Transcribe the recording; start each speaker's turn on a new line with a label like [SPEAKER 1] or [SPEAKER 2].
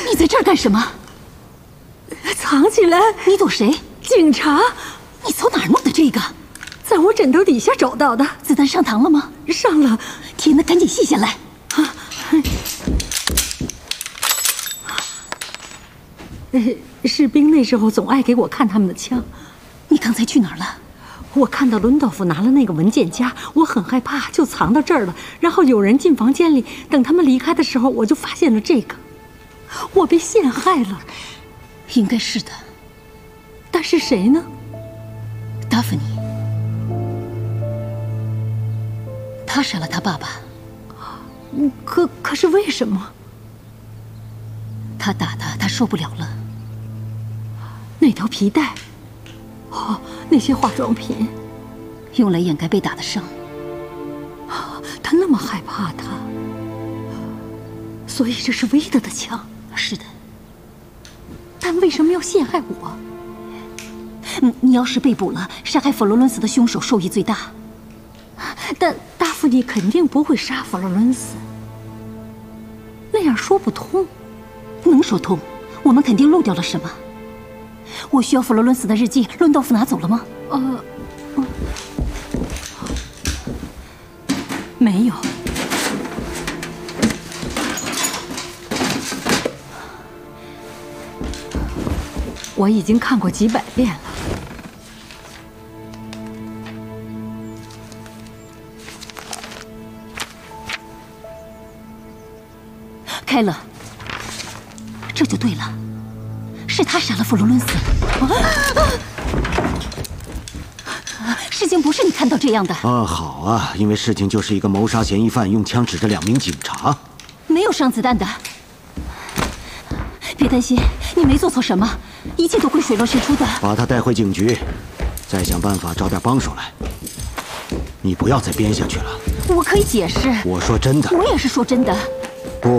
[SPEAKER 1] 你在这儿干什么？
[SPEAKER 2] 藏起来。
[SPEAKER 1] 你躲谁？
[SPEAKER 2] 警察。
[SPEAKER 1] 你从哪儿弄的这个？
[SPEAKER 2] 在我枕头底下找到的。
[SPEAKER 1] 子弹上膛了吗？
[SPEAKER 2] 上了。
[SPEAKER 1] 天哪，赶紧卸下来！
[SPEAKER 2] 士兵那时候总爱给我看他们的枪。
[SPEAKER 1] 你刚才去哪儿了？
[SPEAKER 2] 我看到伦道夫拿了那个文件夹，我很害怕，就藏到这儿了。然后有人进房间里，等他们离开的时候，我就发现了这个。我被陷害了。
[SPEAKER 1] 应该是的。
[SPEAKER 2] 但是谁呢？
[SPEAKER 1] 达芙妮。他杀了他爸爸。
[SPEAKER 2] 可是为什么？
[SPEAKER 1] 他打他受不了了。
[SPEAKER 2] 那条皮带，哦，那些化妆品，
[SPEAKER 1] 用来掩盖被打的伤。
[SPEAKER 2] 他那么害怕他，所以这是威德的枪。
[SPEAKER 1] 是的。
[SPEAKER 2] 但为什么要陷害我？
[SPEAKER 1] 你要是被捕了，杀害佛罗伦斯的凶手受益最大。
[SPEAKER 2] 但达芙妮肯定不会杀佛罗伦斯，那样说不通。
[SPEAKER 1] 能说通，我们肯定漏掉了什么。我需要佛罗伦斯的日记，伦道夫拿走了吗？
[SPEAKER 2] 没有。我已经看过几百遍了。
[SPEAKER 1] 开了，这就对了，是他杀了佛罗伦斯。事情不是你看到这样的。
[SPEAKER 3] 好啊，因为事情就是一个谋杀嫌疑犯用枪指着2名警察，
[SPEAKER 1] 没有伤子弹的。别担心，你没做错什么，一切都会水落石出的。
[SPEAKER 3] 把他带回警局，再想办法找点帮手来。你不要再编下去了。
[SPEAKER 1] 我可以解释。
[SPEAKER 3] 我说真的。
[SPEAKER 1] 我也是说真的。